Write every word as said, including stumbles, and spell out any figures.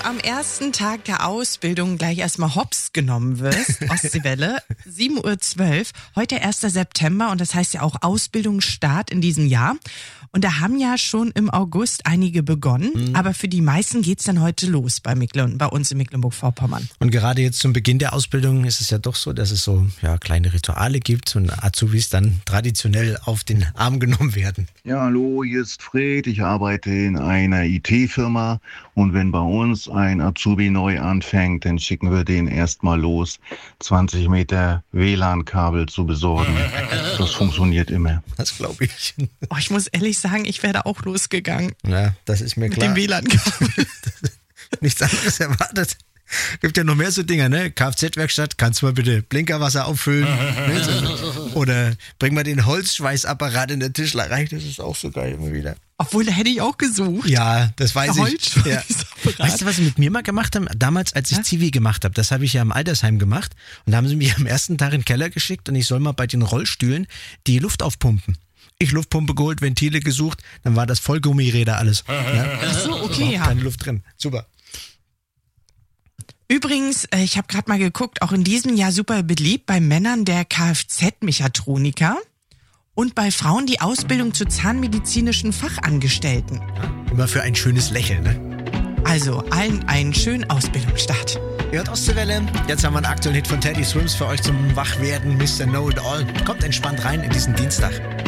am ersten Tag der Ausbildung gleich erstmal hops genommen wirst, Ostseewelle, sieben Uhr zwölf, heute erster September und das heißt ja auch Ausbildungsstart in diesem Jahr. Und da haben ja schon im August einige begonnen, mhm. aber für die meisten geht's dann heute los bei Mecklen, bei uns in Mecklenburg-Vorpommern. Und gerade jetzt zum Beginn der Ausbildung ist es ja doch so, dass es so ja, kleine Rituale gibt und Azubis dann traditionell auf den Arm genommen werden. Ja, hallo, hier ist Fred. Ich arbeite in einer I T-Firma und wenn bei uns ein Azubi neu anfängt, dann schicken wir den erstmal los, zwanzig Meter W L A N-Kabel zu besorgen. Das funktioniert immer. Das glaube ich. Oh, ich muss ehrlich sagen, ich wäre auch losgegangen. Ja, das ist mir klar. Mit dem W L A N-Kabel. Nichts anderes erwartet. Gibt ja noch mehr so Dinger, ne? Kfz-Werkstatt, kannst du mal bitte Blinkerwasser auffüllen? Oder bring mal den Holzschweißapparat in der Tischlerei, das ist auch so geil immer wieder. Obwohl, da hätte ich auch gesucht. Ja, das weiß ich. Ja. Weißt du, was sie mit mir mal gemacht haben? Damals, als ich ja? Zivi gemacht habe, das habe ich ja im Altersheim gemacht. Und da haben sie mich am ersten Tag in den Keller geschickt und ich soll mal bei den Rollstühlen die Luft aufpumpen. Ich Luftpumpe geholt, Ventile gesucht, dann war das voll Gummiräder alles. Ja? Ach so, okay, ja. Keine Luft drin. Super. Übrigens, ich habe gerade mal geguckt, auch in diesem Jahr super beliebt bei Männern der Kfz-Mechatroniker und bei Frauen die Ausbildung zur zahnmedizinischen Fachangestellten. Ja, immer für ein schönes Lächeln, ne? Also allen einen schönen Ausbildungsstart. Ihr hört Ostseewelle, jetzt haben wir einen aktuellen Hit von Teddy Swims für euch zum Wachwerden, Mister Know It All. Kommt entspannt rein in diesen Dienstag.